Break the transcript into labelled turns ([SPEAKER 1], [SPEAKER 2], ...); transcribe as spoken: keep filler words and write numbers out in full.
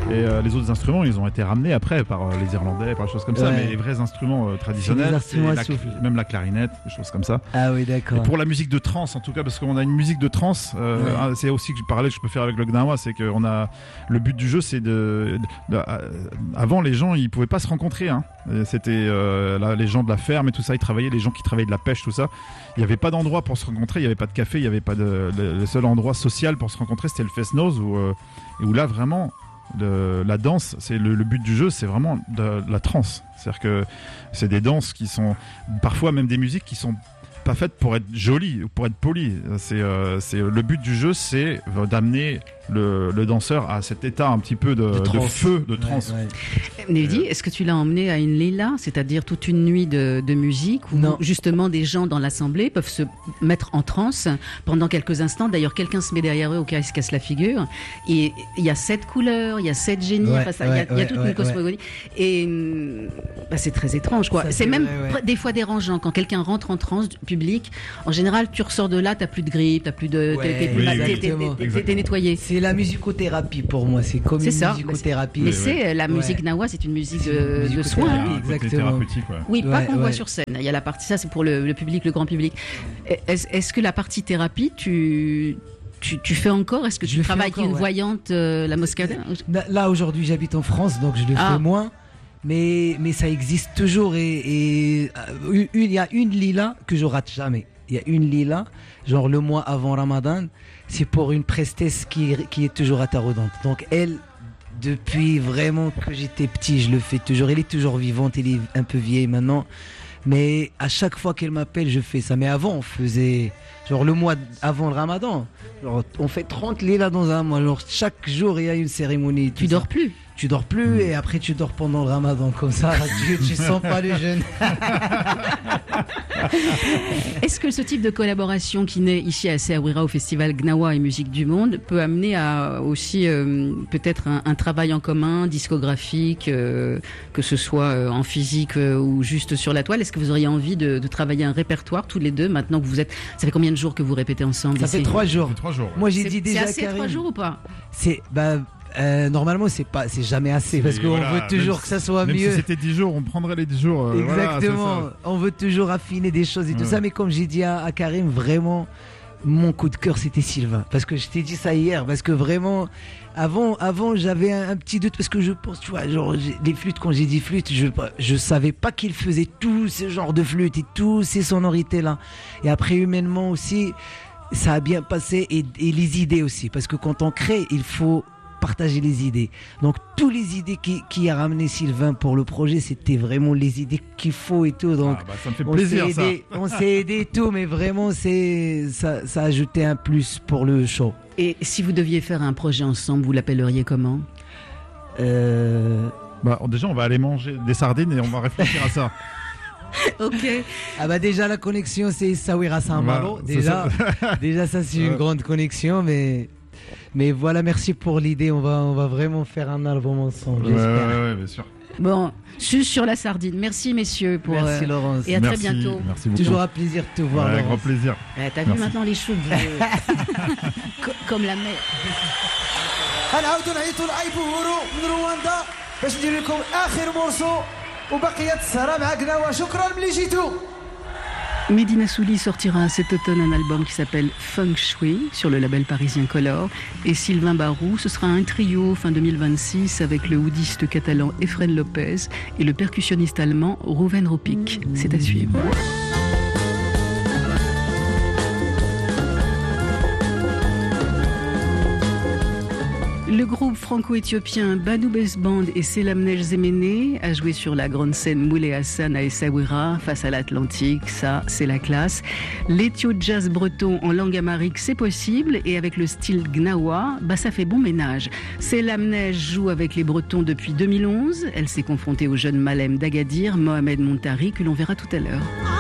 [SPEAKER 1] Et euh, les autres instruments, ils ont été ramenés après par euh, les Irlandais, par des choses comme ça.
[SPEAKER 2] Ouais.
[SPEAKER 1] Mais les vrais instruments euh, traditionnels,
[SPEAKER 2] c'est des instruments
[SPEAKER 1] c'est
[SPEAKER 2] à
[SPEAKER 1] la,
[SPEAKER 2] souffle.
[SPEAKER 1] même la clarinette, des choses comme ça.
[SPEAKER 2] Ah oui, d'accord.
[SPEAKER 1] Et pour la musique de trance, en tout cas, parce qu'on a une musique de trance, euh,
[SPEAKER 2] Ouais.
[SPEAKER 1] hein, c'est aussi que je parlais que je peux faire avec le gnawa, c'est que on a le but du jeu, c'est de, de, de- euh, avant les gens, ils pouvaient pas se rencontrer. Hein. Et C'était euh, là, les gens de la ferme et tout ça, ils travaillaient, les gens qui travaillaient de la pêche, tout ça. Il y avait pas d'endroit pour se rencontrer, il y avait pas de café, il y avait pas de le, le seul endroit social pour se rencontrer, c'était le Fest-Noz où euh, et où là vraiment. De, la danse, c'est le, le but du jeu, c'est vraiment de, de la trance. C'est-à-dire que c'est des danses qui sont parfois même des musiques qui sont pas faites pour être jolies ou pour être polies. C'est, euh, c'est le but du jeu, c'est d'amener le, le danseur à cet état un petit peu de,
[SPEAKER 2] De
[SPEAKER 1] de
[SPEAKER 2] trance.
[SPEAKER 1] feu, de trance.
[SPEAKER 2] Ouais, ouais.
[SPEAKER 3] Nelly, est-ce que tu l'as emmené à une lila, c'est-à-dire toute une nuit de, de musique où
[SPEAKER 2] Non.
[SPEAKER 3] justement des gens dans l'assemblée peuvent se mettre en transe pendant quelques instants. D'ailleurs, quelqu'un se met derrière eux au cas où il se casse la figure. Et il y a sept couleurs, il y a sept génies,
[SPEAKER 2] Ouais,
[SPEAKER 3] enfin, ça, il y a,
[SPEAKER 2] ouais,
[SPEAKER 3] il y a
[SPEAKER 2] ouais,
[SPEAKER 3] toute
[SPEAKER 2] ouais,
[SPEAKER 3] une cosmogonie. Et hum, bah, c'est très étrange, quoi.
[SPEAKER 2] Ça,
[SPEAKER 3] C'est
[SPEAKER 2] c'est
[SPEAKER 3] même
[SPEAKER 2] vrai, ouais.
[SPEAKER 3] pr- des fois dérangeant quand quelqu'un rentre en transe public. En général, tu ressors de là, t'as plus de grippe, t'as plus de,
[SPEAKER 2] Ouais,
[SPEAKER 3] t'es- t'es-
[SPEAKER 1] oui,
[SPEAKER 3] t'es- t'es-
[SPEAKER 2] exactement.
[SPEAKER 3] t'es- t'es- t'es nettoyé.
[SPEAKER 2] C'est la musicothérapie pour moi, c'est comme
[SPEAKER 3] C'est
[SPEAKER 2] une
[SPEAKER 3] ça.
[SPEAKER 2] musicothérapie.
[SPEAKER 3] Mais
[SPEAKER 1] Oui,
[SPEAKER 3] c'est la
[SPEAKER 2] Ouais.
[SPEAKER 3] musique nawa, c'est une musique
[SPEAKER 2] C'est
[SPEAKER 3] de,
[SPEAKER 2] une
[SPEAKER 3] de soin.
[SPEAKER 1] Il y a
[SPEAKER 3] hein.
[SPEAKER 1] un côté
[SPEAKER 2] Exactement.
[SPEAKER 1] thérapeutique, ouais.
[SPEAKER 3] Oui, pas
[SPEAKER 2] Ouais,
[SPEAKER 3] qu'on voit
[SPEAKER 2] ouais.
[SPEAKER 3] sur scène. Il y a la partie, ça c'est pour le, le public, le grand public. Est-ce, est-ce que la partie thérapie, tu, tu, tu fais encore? Est-ce que
[SPEAKER 2] Je
[SPEAKER 3] tu
[SPEAKER 2] le fais
[SPEAKER 3] travailles avec
[SPEAKER 2] encore,
[SPEAKER 3] une
[SPEAKER 2] ouais.
[SPEAKER 3] voyante, euh, la moscade?
[SPEAKER 2] Là, là, aujourd'hui, j'habite en France, donc je le
[SPEAKER 3] Ah.
[SPEAKER 2] fais moins. Mais, mais ça existe toujours. Et et, euh, une- il y a une lila que je rate jamais. Il y a une lila, genre le mois avant Ramadan, c'est pour une prestesse qui, est- qui est toujours à Taroudante. Donc elle, depuis vraiment que j'étais petit, je le fais toujours. Elle est toujours vivante, elle est un peu vieille maintenant. Mais à chaque fois qu'elle m'appelle, je fais ça. Mais avant, on faisait, genre le mois avant le Ramadan, genre, on fait trente lilas dans un mois. Alors chaque jour, il y a une cérémonie.
[SPEAKER 3] Tu
[SPEAKER 2] tout
[SPEAKER 3] dors
[SPEAKER 2] ça.
[SPEAKER 3] plus?
[SPEAKER 2] Tu dors plus et après tu dors pendant le Ramadan. Comme ça, tu, tu sens pas le jeûne.
[SPEAKER 3] Est-ce que ce type de collaboration qui naît ici à Essaouira au festival Gnawa et Musique du Monde peut amener à aussi euh, peut-être un, un travail en commun, discographique, euh, que ce soit euh, en physique euh, ou juste sur la toile? Est-ce que vous auriez envie de, de travailler un répertoire tous les deux maintenant que vous êtes... Ça fait combien de jours que vous répétez ensemble
[SPEAKER 2] Ça
[SPEAKER 3] ici?
[SPEAKER 2] fait trois jours.
[SPEAKER 1] Ça fait trois jours.
[SPEAKER 2] Moi j'ai
[SPEAKER 3] C'est-
[SPEAKER 2] dit
[SPEAKER 3] C'est
[SPEAKER 2] déjà à
[SPEAKER 3] assez
[SPEAKER 2] Karim.
[SPEAKER 3] trois jours ou pas?
[SPEAKER 2] C'est bah euh, normalement c'est pas c'est jamais assez parce
[SPEAKER 1] Et
[SPEAKER 2] qu'on
[SPEAKER 1] voilà,
[SPEAKER 2] veut toujours
[SPEAKER 1] même
[SPEAKER 2] que ça soit
[SPEAKER 1] Même
[SPEAKER 2] mieux.
[SPEAKER 1] si c'était dix jours, on prendrait les dix jours. euh, voilà, c'est
[SPEAKER 2] Exactement.
[SPEAKER 1] ça.
[SPEAKER 2] On veut toujours affiner des choses et tout
[SPEAKER 1] Ouais.
[SPEAKER 2] ça, mais comme j'ai dit à, à Karim, vraiment, mon coup de cœur c'était Sylvain. Parce que je t'ai dit ça hier, parce que vraiment, avant, avant j'avais un, un petit doute, parce que je pense, tu vois, genre, j'ai- les flûtes, quand j'ai dit flûte, je, je savais pas qu'il faisait tout ce genre de flûte et toutes ces sonorités là. Et après, humainement aussi, ça a bien passé et, et les idées aussi, parce que quand on crée, il faut partager les idées. Donc, toutes les idées qui, qui a ramené Sylvain pour le projet, c'était vraiment les idées qu'il faut et tout. Donc,
[SPEAKER 1] Ah, bah, ça me fait
[SPEAKER 2] on
[SPEAKER 1] plaisir
[SPEAKER 2] s'est
[SPEAKER 1] ça.
[SPEAKER 2] aidé, on s'est aidé et tout, mais vraiment, c'est, ça, ça a ajouté un plus pour le show.
[SPEAKER 3] Et si vous deviez faire un projet ensemble, vous l'appelleriez comment?
[SPEAKER 2] Euh...
[SPEAKER 1] Bah, déjà, on va aller manger des sardines et on va réfléchir à ça.
[SPEAKER 3] Ok.
[SPEAKER 2] Ah bah déjà la connexion c'est Sawira Saint-Malo.
[SPEAKER 1] Bah,
[SPEAKER 2] Déjà,
[SPEAKER 1] c'est
[SPEAKER 2] déjà ça c'est une
[SPEAKER 1] Ouais.
[SPEAKER 2] grande connexion, mais mais voilà, merci pour l'idée. On va on va vraiment faire un album ensemble.
[SPEAKER 1] Ouais, ouais,
[SPEAKER 2] j'espère.
[SPEAKER 1] ouais, bien sûr.
[SPEAKER 3] Bon, juste sur la sardine. Merci messieurs pour...
[SPEAKER 2] Merci
[SPEAKER 3] euh,
[SPEAKER 2] Laurence.
[SPEAKER 3] et à très
[SPEAKER 1] Merci,
[SPEAKER 3] bientôt.
[SPEAKER 1] Merci beaucoup.
[SPEAKER 2] Toujours un plaisir de te voir.
[SPEAKER 1] Ouais,
[SPEAKER 2] Laurence.
[SPEAKER 1] grand plaisir.
[SPEAKER 3] Eh, T'as vu
[SPEAKER 1] Merci.
[SPEAKER 3] maintenant les cheveux Co- comme la mer.
[SPEAKER 4] غنعاودو نعيطوا لايبورو من رواندا باش ندير لكم اخر مورسو وبقيت السهره مع قناوه. شكرا ملي جيتوا.
[SPEAKER 3] Medina Souli sortira cet automne un album qui s'appelle Feng Shui sur le label parisien Color. Et Sylvain Barou, ce sera un trio fin deux mille vingt-six avec le oudiste catalan Efren Lopez et le percussionniste allemand Rouven Ropik. C'est à suivre. Le groupe franco-éthiopien Banu Best Band et Selamnej Zemene a joué sur la grande scène Moulay Hassan à Essaouira face à l'Atlantique. Ça, c'est la classe. L'éthio jazz breton en langue amharique, c'est possible. Et avec le style gnawa, bah, ça fait bon ménage. Selamnej joue avec les Bretons depuis deux mille onze. Elle s'est confrontée au jeune Malem d'Agadir, Mohamed Montari, que l'on verra tout à l'heure.